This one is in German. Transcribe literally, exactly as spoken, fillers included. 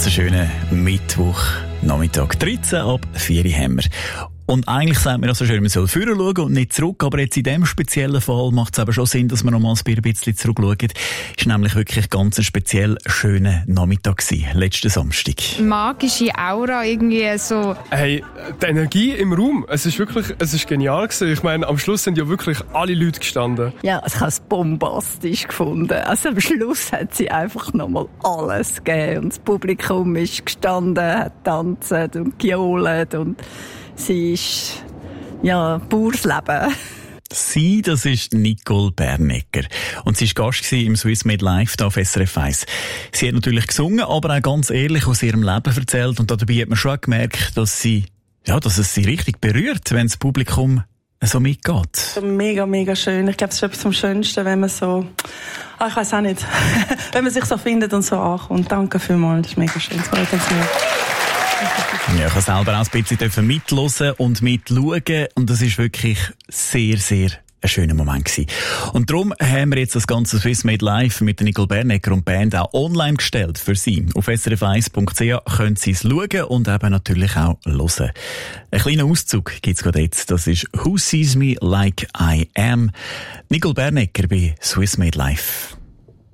Ganz einen schönen Mittwochnachmittag. dreizehn ab vier Uhr haben wir. Und eigentlich sagt man ja so schön, man soll vorne schauen und nicht zurück. Aber jetzt in diesem speziellen Fall macht es aber schon Sinn, dass man noch mal ein bisschen zurückschauen. Es war nämlich wirklich ganz ein speziell schöner Nachmittag gewesen, letzten Samstag. Magische Aura, irgendwie so. Hey, die Energie im Raum, es ist wirklich, es ist genial gewesen. Ich meine, am Schluss sind ja wirklich alle Leute gestanden. Ja, ich habe es bombastisch gefunden. Also am Schluss hat sie einfach noch mal alles gegeben. Und das Publikum ist gestanden, hat tanzt und gejohlt und sie ist, ja, pures Leben. Sie, das ist Nicole Bernecker. Und sie war Gast im Swiss Made Live hier auf S R F eins. Sie hat natürlich gesungen, aber auch ganz ehrlich aus ihrem Leben erzählt. Und dabei hat man schon gemerkt, dass sie, ja, dass es sie richtig berührt, wenn das Publikum so mitgeht. Mega, mega schön. Ich glaube, es ist etwas am Schönsten, wenn man so, ah, ich weiss auch nicht, wenn man sich so findet und so ankommt. Danke vielmals, das ist mega schön. Das freut uns sehr. Ja, ich habe selber auch ein bisschen mithören und mitschauen. Und das ist wirklich sehr, sehr ein schöner Moment gewesen. Und darum haben wir jetzt das ganze Swiss Made Live mit Nicole Bernecker und Band auch online gestellt für Sie. Auf s r f eins punkt c h können Sie es schauen und eben natürlich auch hören. Ein kleiner Auszug gibt es gerade jetzt. Das ist «Who Sees Me Like I Am». Nicole Bernecker bei Swiss Made Live.